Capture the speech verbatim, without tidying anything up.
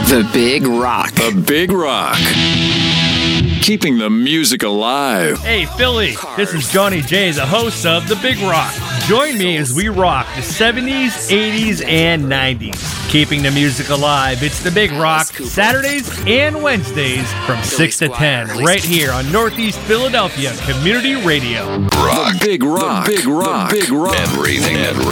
The Big Rock. The Big Rock. Keeping the music alive. Hey, Philly, this is Johnny J, the host of The Big Rock. Join me as we rock the seventies, eighties, and nineties. Keeping the music alive, it's The Big Rock, Saturdays and Wednesdays from six to ten, right here on Northeast Philadelphia Community Radio. Rock. The Big Rock. The Big Rock. The Big Rock. Everything that